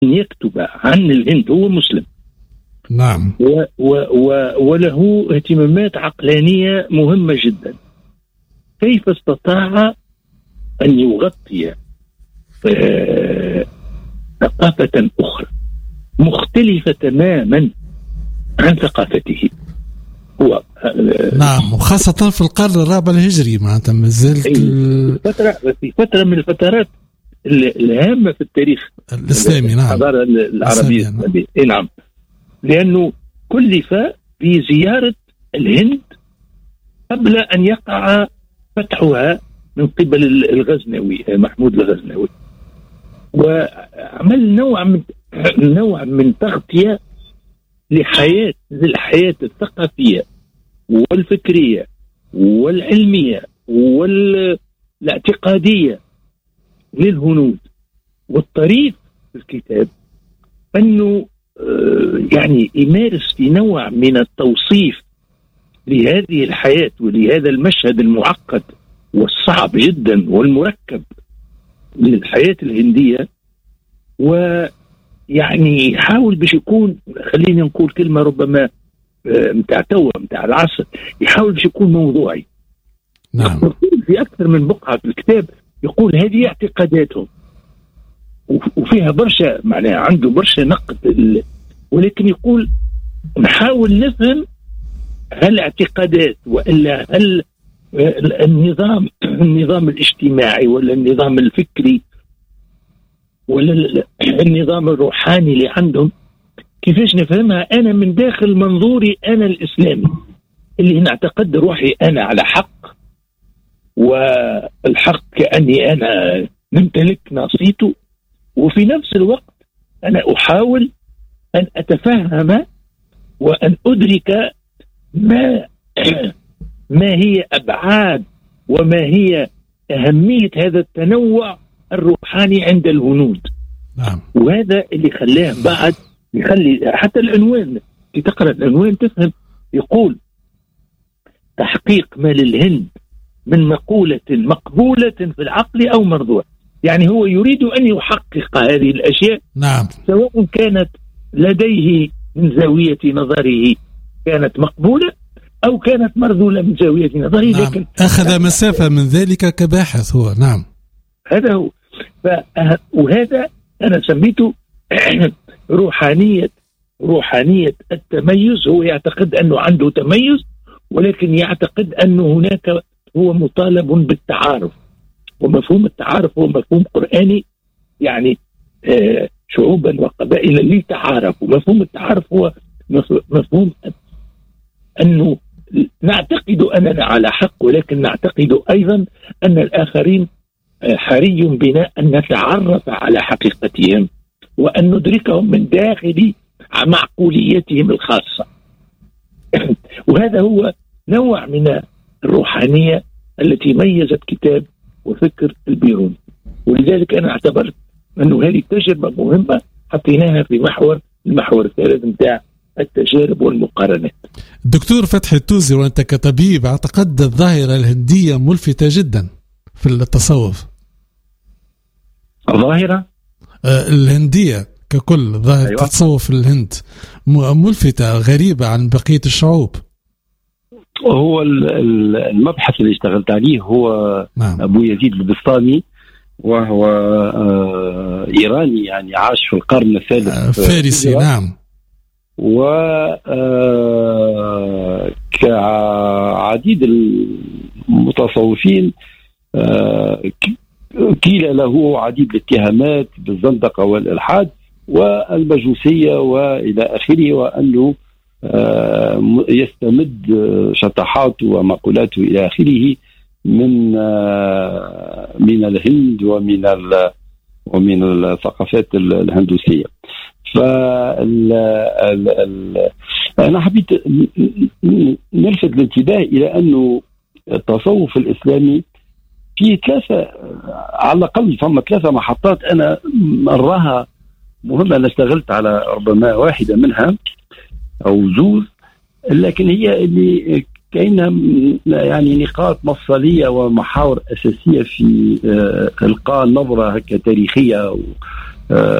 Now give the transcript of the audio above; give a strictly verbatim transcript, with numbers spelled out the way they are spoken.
يكتب عن الهند، هو مسلم نعم، و و و وله اهتمامات عقلانية مهمة جدا. كيف استطاع أن يغطي آه ثقافة أخرى مختلفة تماما عن ثقافته هو؟ آه نعم، وخاصة في القرن الرابع الهجري معناتها ما زلت في فترة في فترة من الفترات الهامة في التاريخ الإسلامي. نعم، الحضارة العربية. نعم. نعم، لأنه كلف بزيارة الهند قبل أن يقع فتحها من قبل الغزنوي محمود الغزنوي، وعمل نوع من نوع من تغطية لحياة الحياة الثقافية والفكرية والعلمية والاعتقادية للهنود. والطريف في الكتاب أنه يعني يمارس في نوع من التوصيف لهذه الحياة ولهذا المشهد المعقد والصعب جدا والمركب للحياة الهندية، ويعني يحاول باش يكون، خليني نقول كلمة ربما متاع توا متاع العصر، يحاول باش يكون موضوعي. نعم، في أكثر من بقعة في الكتاب يقول هذه اعتقاداتهم، وفيها برشا معناها عنده برشا نقد، ولكن يقول نحاول نفهم هل اعتقادات وإلا هل النظام النظام الاجتماعي ولا النظام الفكري ولا النظام الروحاني اللي عندهم، كيفاش نفهمها أنا من داخل منظوري أنا الإسلامي اللي نعتقد روحي أنا على حق، والحق كأني أنا نمتلك ناصيته، وفي نفس الوقت أنا أحاول أن أتفهم وأن أدرك ما ما هي أبعاد وما هي أهمية هذا التنوع الروحاني عند الهنود. نعم. وهذا اللي خلاه بعد يخلي حتى العنوان، تقرأ العنوان تفهم، يقول تحقيق ما للهند من مقولة مقبولة في العقل أو مرضوة. يعني هو يريد أن يحقق هذه الأشياء. نعم. سواء كانت لديه من زاوية نظره كانت مقبولة أو كانت مرذولة من زاوية نظره. نعم. لكن أخذ مسافة من ذلك كباحث هو. نعم، هذا هو. وهذا أنا سميته روحانية روحانية التميز. هو يعتقد أنه عنده تميز، ولكن يعتقد أنه هناك هو مطالب بالتعارف، ومفهوم التعارف هو مفهوم قرآني، يعني آه شعوبا وقبائل لتعارف. ومفهوم التعارف هو مفهوم أنه نعتقد أننا على حق، ولكن نعتقد أيضا أن الآخرين حري بنا أن نتعرف على حقيقتهم وأن ندركهم من داخل معقوليتهم الخاصة. وهذا هو نوع من الروحانية التي ميزت كتاب وفكر البيروني. ولذلك أنا اعتبرت أنه هذه تجربة مهمة حطيناها في محور المحور الثالث متاع التجارب والمقارنات. دكتور فتحي التوزي، وأنت كطبيب اعتقد الظاهرة الهندية ملفتة جدا في التصوف. الظاهرة آه الهندية ككل، ظاهرة أيوة. التصوف في الهند ملفتة غريبة عن بقية الشعوب. هو المبحث اللي اشتغلت عليه هو نعم. أبو يزيد البسطامي، وهو آه إيراني، يعني عاش في القرن الثالث آه فارسي. نعم. وكعديد المتصوفين كيل له عديد الاتهامات بالزندقة والإلحاد والمجوسية وإلى آخره، وأنه يستمد شطحاته ومقولاته إلى آخره من من الهند ومن ومن الثقافات الهندوسية. فال أنا حبيت نلفت الانتباه إلى أنه التصوف الإسلامي فيه ثلاثة، على الأقل فما ثلاثة محطات أنا أراها مهمة. أنا اشتغلت على ربما واحدة منها أو جزء، لكن هي اللي كأنها يعني نقاط مفصلية ومحاور أساسية في إلقاء نظرة تاريخية